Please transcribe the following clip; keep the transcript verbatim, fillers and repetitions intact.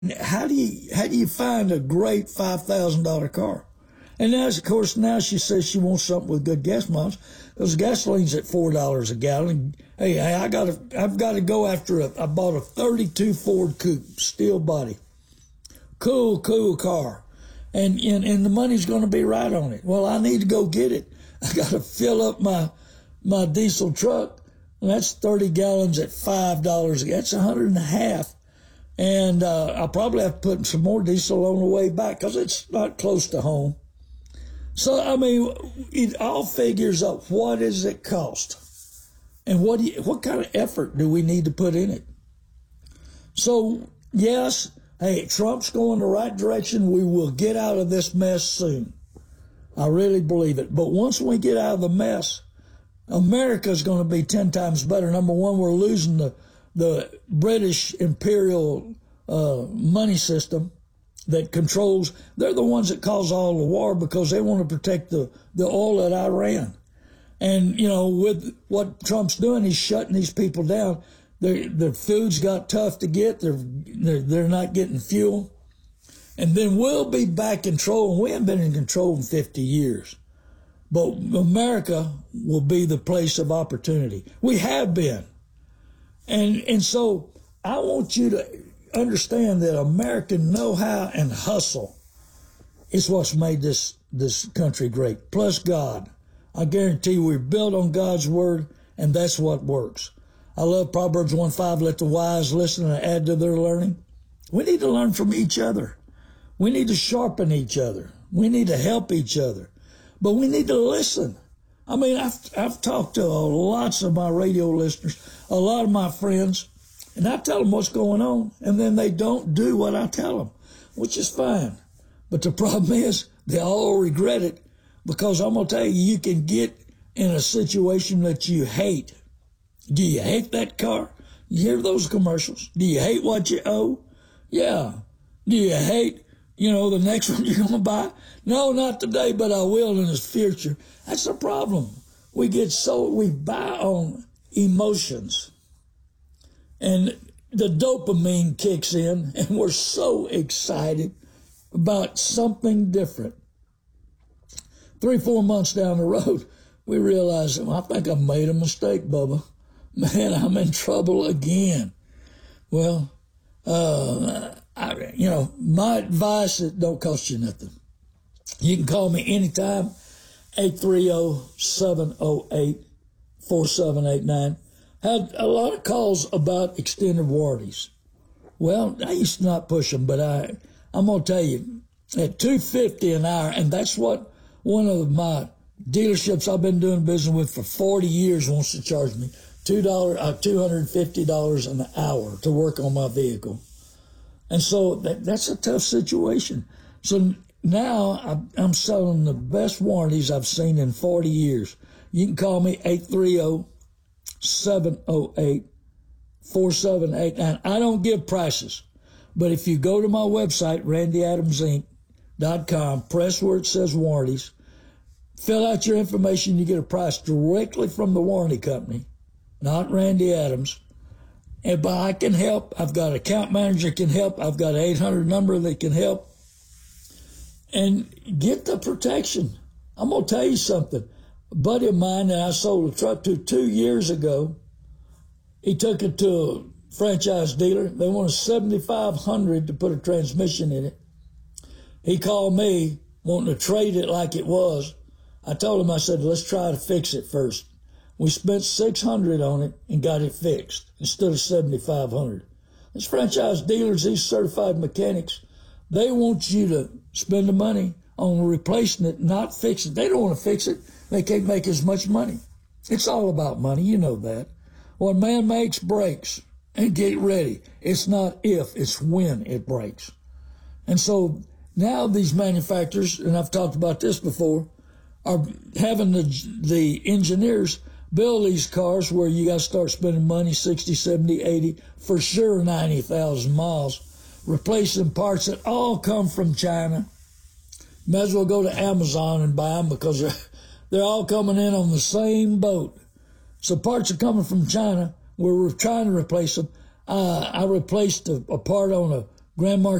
How do you, how do you find a great five thousand dollar car? And now, of course, now she says she wants something with good gas miles. Because gasoline's at four dollars a gallon. Hey, I gotta, I've got to go after a, I bought a thirty-two Ford Coupe, steel body. Cool, cool car. And, and, and the money's going to be right on it. Well, I need to go get it. I got to fill up my, my diesel truck. And that's thirty gallons at five dollars. That's a hundred and a half. And, uh, I'll probably have to put some more diesel on the way back because it's not close to home. So, I mean, it all figures up what does it cost and what do you, what kind of effort do we need to put in it? So, yes, hey, Trump's going the right direction. We will get out of this mess soon. I really believe it. But once we get out of the mess, America's going to be ten times better. Number one, we're losing the, the British imperial uh, money system that controls, they're the ones that cause all the war because they want to protect the, the oil at Iran. And, you know, with what Trump's doing, he's shutting these people down. Their, their food's got tough to get. They're, they're, they're not getting fuel. And then we'll be back in control. And we haven't been in control in fifty years. But America will be the place of opportunity. We have been. And, and so I want you to understand that American know-how and hustle is what's made this, this country great. Plus God. I guarantee you we're built on God's word, and that's what works. I love Proverbs one five, let the wise listen and add to their learning. We need to learn from each other. We need to sharpen each other. We need to help each other. But we need to listen. I mean, I've, I've talked to lots of my radio listeners, a lot of my friends, and I tell them what's going on, and then they don't do what I tell them, which is fine. But the problem is they all regret it because I'm going to tell you, you can get in a situation that you hate. Do you hate that car? You hear those commercials? Do you hate what you owe? Yeah. Do you hate, you know, the next one you're going to buy? No, not today, but I will in the future. That's the problem. We get so, we buy on emotions. And the dopamine kicks in, and we're so excited about something different. Three, four months down the road, we realize, well, I think I've made a mistake, Bubba. Man, I'm in trouble again. Well, uh, I, you know, my advice is don't cost you nothing. You can call me anytime, eight three zero, seven zero eight, four seven eight nine. Had a lot of calls about extended warranties. Well, I used to not push them, but I, I'm going to tell you, at two fifty an hour, and that's what one of my dealerships I've been doing business with for forty years wants to charge me, two dollars, uh, two hundred fifty dollars an hour to work on my vehicle. And so that, that's a tough situation. So now I'm selling the best warranties I've seen in forty years. You can call me eight three zero, seven zero eight, four seven eight nine. I don't give prices, but if you go to my website, randy adams inc dot com, press where it says warranties, fill out your information, you get a price directly from the warranty company, not Randy Adams. And but I can help. I've got an account manager that can help. I've got an eight hundred number that can help. And get the protection. I'm going to tell you something. A buddy of mine that I sold a truck to two years ago, he took it to a franchise dealer. They wanted seven thousand five hundred dollars to put a transmission in it. He called me wanting to trade it like it was. I told him, I said, let's try to fix it first. We spent six hundred dollars on it and got it fixed instead of seven thousand five hundred dollars. These franchise dealers, these certified mechanics, they want you to spend the money on replacing it, not fix it. They don't want to fix it. They can't make as much money. It's all about money. You know that. What man makes breaks. And get ready. It's not if, it's when it breaks. And so now these manufacturers, and I've talked about this before, are having the, the engineers build these cars where you got to start spending money, sixty, seventy, eighty, for sure ninety thousand miles, replacing parts that all come from China. You might as well go to Amazon and buy them because they're, they're all coming in on the same boat. So parts are coming from China where we're trying to replace them. Uh, I replaced a, a part on a Grandma